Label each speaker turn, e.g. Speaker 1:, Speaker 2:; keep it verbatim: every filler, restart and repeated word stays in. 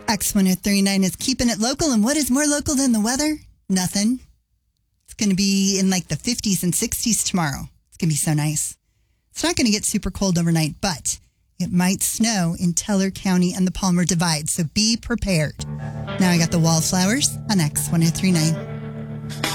Speaker 1: X one oh three point nine is keeping it local. And what is more local than the weather? Nothing. It's going to be in like the fifties and sixties tomorrow. It's going to be so nice. It's not going to get super cold overnight, but it might snow in Teller County and the Palmer Divide. So be prepared. Now I got the Wallflowers on X one oh three point nine.